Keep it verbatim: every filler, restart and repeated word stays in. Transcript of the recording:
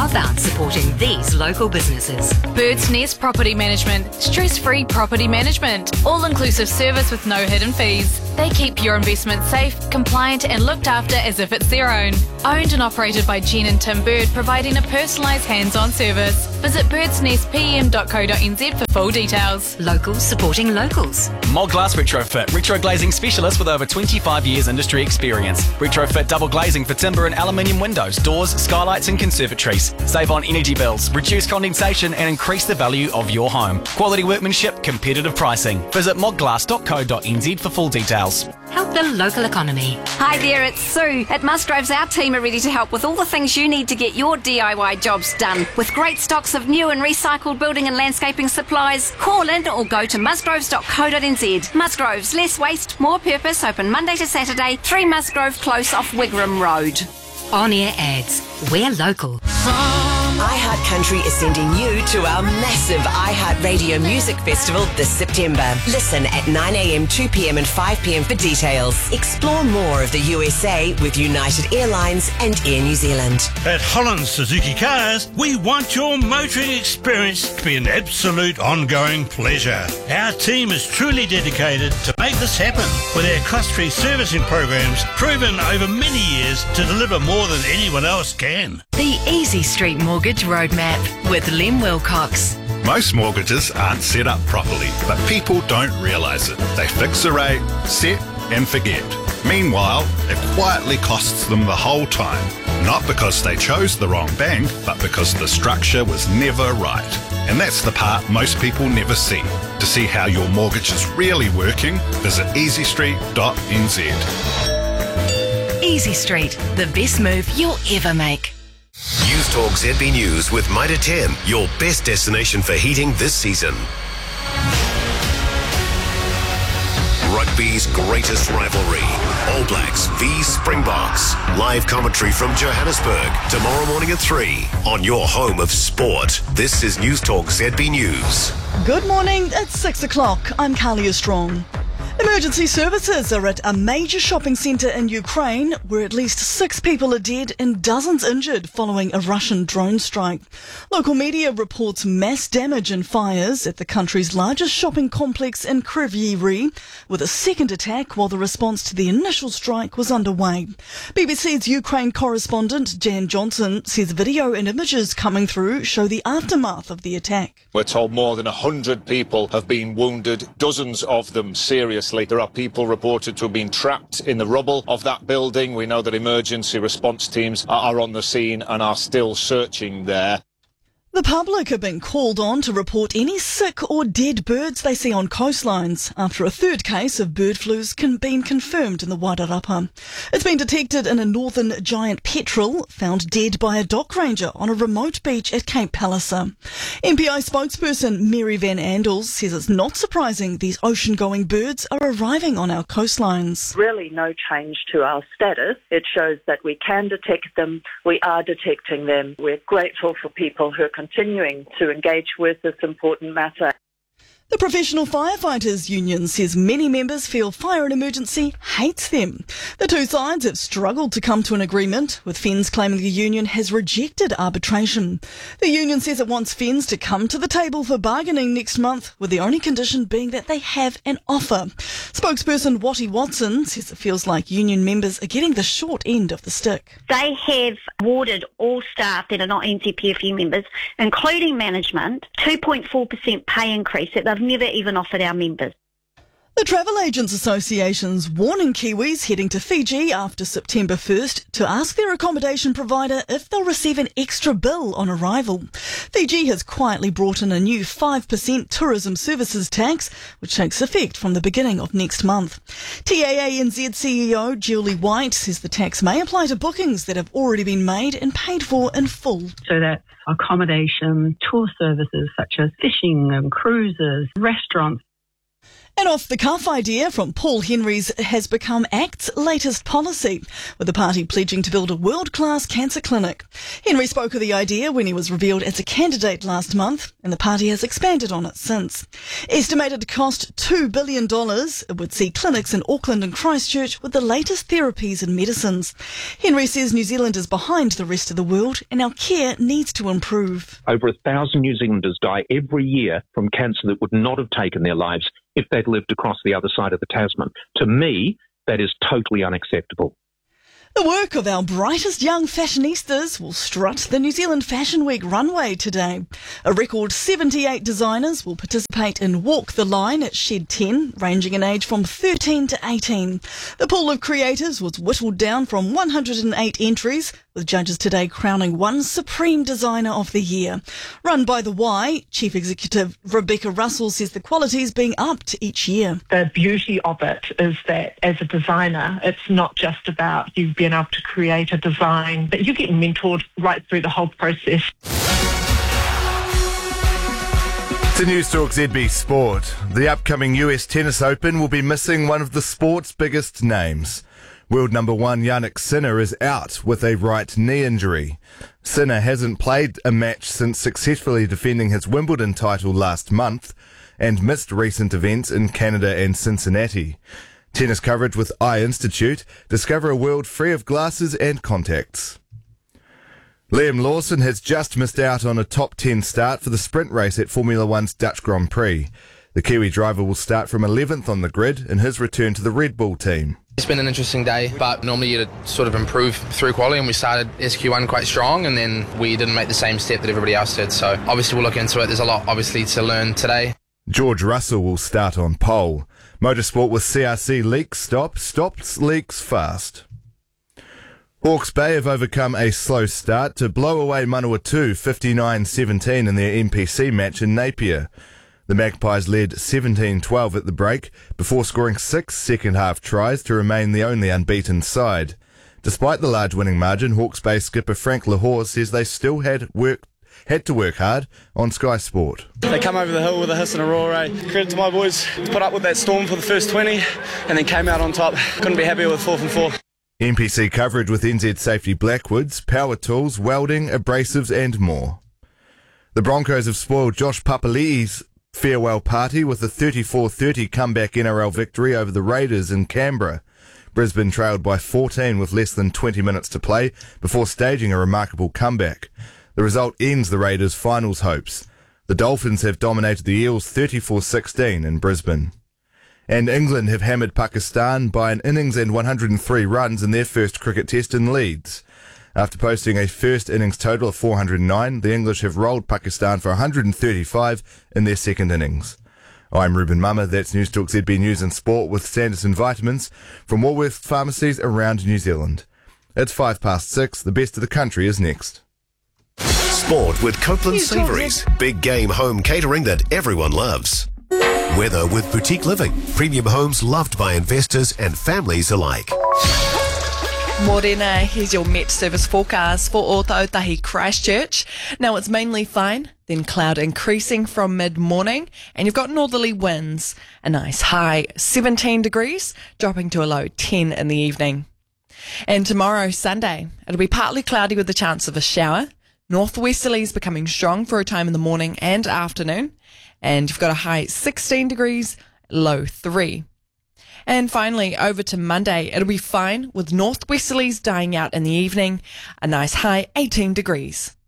about supporting these local businesses. Bird's Nest Property Management. Stress-free property management. All-inclusive service with no hidden fees. They keep your investment safe, compliant and looked after as if it's their own. Owned and operated by Jen and Tim Bird, providing a personalised hands-on service. Visit birds nest p m dot co dot n z for full details. Locals supporting locals. Mod Glass Retrofit. Retro glazing specialist with over twenty-five years industry experience. Retrofit double glazing for timber and aluminium windows, doors, skylights and conservatories. Save on energy bills, reduce condensation and increase the value of your home. Quality workmanship, competitive pricing. Visit mod glass dot co dot n z for full details. Help the local economy. Hi there, it's Sue. At Musgroves, our team are ready to help with all the things you need to get your D I Y jobs done. With great stocks of new and recycled building and landscaping supplies, call in or go to musgroves dot co dot n z. Musgroves, less waste, more purpose, open Monday to Saturday, three Musgrove Close off Wigram Road. On-air ads. We're local. iHeartCountry is sending you to our massive iHeartRadio Music Festival this September. Listen at nine a m, two p m and five p m for details. Explore more of the U S A with United Airlines and Air New Zealand. At Holland Suzuki Cars, we want your motoring experience to be an absolute ongoing pleasure. Our team is truly dedicated to make this happen with our cost-free servicing programs proven over many years to deliver more than anyone else can. The Easy Street Mortgage Roadmap with Lem Wilcox. Most mortgages aren't set up properly, but people don't realise it. They fix a rate, set and forget. Meanwhile, it quietly costs them the whole time. Not because they chose the wrong bank, but because the structure was never right. And that's the part most people never see. To see how your mortgage is really working, visit easy street dot n z. Easy Street, the best move you'll ever make. News Talk Z B News with Mitre ten, your best destination for heating this season. Rugby's greatest rivalry, All Blacks v Springboks. Live commentary from Johannesburg tomorrow morning at three on your home of sport. This is News Talk Z B News. Good morning, it's six o'clock. I'm Kalia Strong. Emergency services are at a major shopping centre in Ukraine where at least six people are dead and dozens injured following a Russian drone strike. Local media reports mass damage and fires at the country's largest shopping complex in Kryvyi Rih, with a second attack while the response to the initial strike was underway. B B C's Ukraine correspondent Jan Johnson says video and images coming through show the aftermath of the attack. We're told more than one hundred people have been wounded, dozens of them seriously. There are people reported to have been trapped in the rubble of that building. We know that emergency response teams are on the scene and are still searching there. The public have been called on to report any sick or dead birds they see on coastlines after a third case of bird flu's can been confirmed in the Wairarapa. It's been detected in a northern giant petrel found dead by a dock ranger on a remote beach at Cape Palliser. M P I spokesperson Mary Van Andel says it's not surprising these ocean-going birds are arriving on our coastlines. Really no change to our status. It shows that we can detect them, we are detecting them. We're grateful for people who are continuing to engage with this important matter. The Professional Firefighters Union says many members feel Fire and Emergency hates them. The two sides have struggled to come to an agreement, with F E N Z claiming the union has rejected arbitration. The union says it wants F E N Z to come to the table for bargaining next month, with the only condition being that they have an offer. Spokesperson Watty Watson says it feels like union members are getting the short end of the stick. They have awarded all staff that are not N Z P F U members, including management, two point four percent pay increase that they've never even offered our members. The Travel Agents Association's warning Kiwis heading to Fiji after September first to ask their accommodation provider if they'll receive an extra bill on arrival. Fiji has quietly brought in a new five percent tourism services tax, which takes effect from the beginning of next month. T A A N Z C E O Julie White says the tax may apply to bookings that have already been made and paid for in full. So that's accommodation, tour services such as fishing and cruises, restaurants. An off-the-cuff idea from Paul Henry's has become ACT's latest policy, with the party pledging to build a world-class cancer clinic. Henry spoke of the idea when he was revealed as a candidate last month, and the party has expanded on it since. Estimated to cost two billion dollars, it would see clinics in Auckland and Christchurch with the latest therapies and medicines. Henry says New Zealand is behind the rest of the world, and our care needs to improve. Over a thousand New Zealanders die every year from cancer that would not have taken their lives if they'd lived across the other side of the Tasman. To me, that is totally unacceptable. The work of our brightest young fashionistas will strut the New Zealand Fashion Week runway today. A record seventy-eight designers will participate in Walk the Line at Shed ten, ranging in age from thirteen to eighteen. The pool of creators was whittled down from one hundred eight entries, with judges today crowning one Supreme Designer of the Year. Run by the Y, Chief Executive Rebecca Russell says the quality is being upped each year. The beauty of it is that as a designer, it's not just about you being able to create a design, but you get mentored right through the whole process. To News Talk Z B Sport, the upcoming U S Tennis Open will be missing one of the sport's biggest names. World number one Jannik Sinner is out with a right knee injury. Sinner hasn't played a match since successfully defending his Wimbledon title last month and missed recent events in Canada and Cincinnati. Tennis coverage with Eye Institute. Discover a world free of glasses and contacts. Liam Lawson has just missed out on a top ten start for the sprint race at Formula One's Dutch Grand Prix. The Kiwi driver will start from eleventh on the grid in his return to the Red Bull team. It's been an interesting day, but normally you'd sort of improve through quality, and we started S Q one quite strong, and then we didn't make the same step that everybody else did. So obviously we'll look into it. There's a lot, obviously, to learn today. George Russell will start on pole. Motorsport with C R C leaks stop, stops leaks fast. Hawke's Bay have overcome a slow start to blow away Manawatu fifty-nine seventeen in their N P C match in Napier. The Magpies led seventeen twelve at the break before scoring six second-half tries to remain the only unbeaten side. Despite the large winning margin, Hawke's Bay skipper Frank Lahore says they still had work had to work hard on Sky Sport. They come over the hill with a hiss and a roar, eh? Credit to my boys. Put up with that storm for the first twenty and then came out on top. Couldn't be happier with fourth and four. N P C coverage with N Z Safety Blackwoods, power tools, welding, abrasives and more. The Broncos have spoiled Josh Papali'i's farewell party with a thirty-four thirty comeback N R L victory over the Raiders in Canberra. Brisbane trailed by fourteen with less than twenty minutes to play before staging a remarkable comeback. The result ends the Raiders' finals hopes. The Dolphins have dominated the Eels thirty-four sixteen in Brisbane. And England have hammered Pakistan by an innings and one hundred three runs in their first cricket test in Leeds. After posting a first innings total of four hundred nine, the English have rolled Pakistan for one hundred thirty-five in their second innings. I'm Ruben Mummer, that's News Talk Z B News and Sport with Sanderson Vitamins from Woolworths pharmacies around New Zealand. It's five past six, the best of the country is next. Sport with Copeland Savouries. Big game home catering that everyone loves. Weather with Boutique Living. Premium homes loved by investors and families alike. Morena, here's your Met Service forecast for Ōtautahi Christchurch. Now it's mainly fine, then cloud increasing from mid-morning, and you've got northerly winds. A nice high seventeen degrees, dropping to a low ten in the evening. And tomorrow, Sunday, it'll be partly cloudy with the chance of a shower. Northwesterlies becoming strong for a time in the morning and afternoon. And you've got a high sixteen degrees, low three. And finally, over to Monday, it'll be fine with northwesterlies dying out in the evening. A nice high eighteen degrees.